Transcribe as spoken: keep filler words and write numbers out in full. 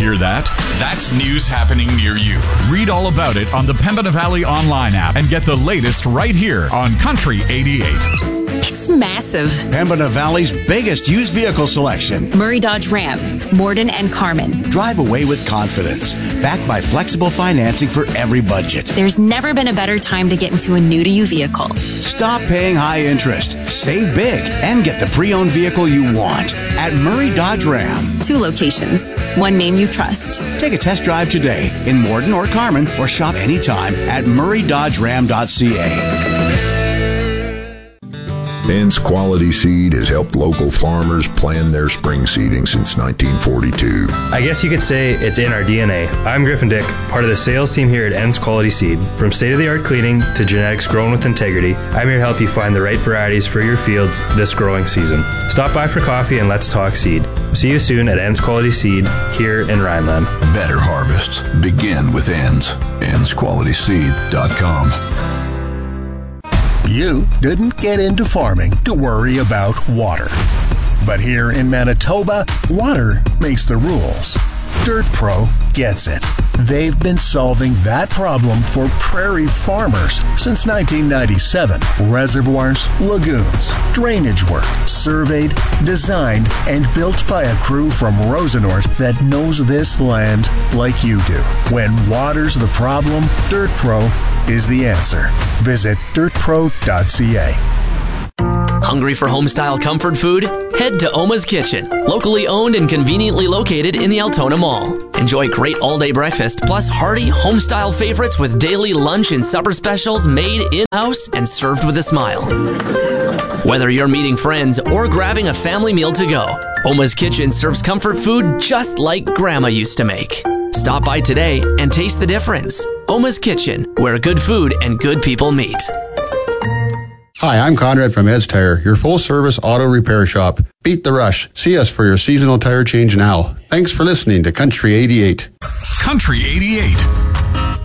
Hear that? That's news happening near you. Read all about it on the Pembina Valley online app and get the latest right here on Country eighty-eight. It's massive. Pembina Valley's biggest used vehicle selection. Murray Dodge Ram, Morden and Carmen. Drive away with confidence. Backed by flexible financing for every budget. There's never been a better time to get into a new-to-you vehicle. Stop paying high interest. Save big and get the pre-owned vehicle you want at Murray Dodge Ram. Two locations. One name you trust. Take a test drive today in Morden or Carmen or shop anytime at murray dodge ram dot c a. Ends Quality Seed has helped local farmers plan their spring seeding since nineteen forty-two. I guess you could say it's in our D N A. I'm Griffin Dick, part of the sales team here at Ends Quality Seed. From state-of-the-art cleaning to genetics grown with integrity, I'm here to help you find the right varieties for your fields this growing season. Stop by for coffee and let's talk seed. See you soon at Ends Quality Seed here in Rhineland. Better harvests begin with Ends. ends quality seed dot com. You didn't get into farming to worry about water. But here in Manitoba, water makes the rules. Dirt Pro gets it. They've been solving that problem for prairie farmers since nineteen ninety-seven. Reservoirs, lagoons, drainage work, surveyed, designed, and built by a crew from Rosenort that knows this land like you do. When water's the problem, Dirt Pro is the answer. Visit dirt pro dot c a. Hungry for home-style comfort food? Head to Oma's Kitchen, locally owned and conveniently located in the Altona Mall. Enjoy great all-day breakfast, plus hearty, home-style favorites with daily lunch and supper specials made in-house and served with a smile. Whether you're meeting friends or grabbing a family meal to go, Oma's Kitchen serves comfort food just like Grandma used to make. Stop by today and taste the difference. Oma's Kitchen, where good food and good people meet. Hi, I'm Conrad from Ed's Tire, your full-service auto repair shop. Beat the rush. See us for your seasonal tire change now. Thanks for listening to Country eighty-eight. Country eighty-eight.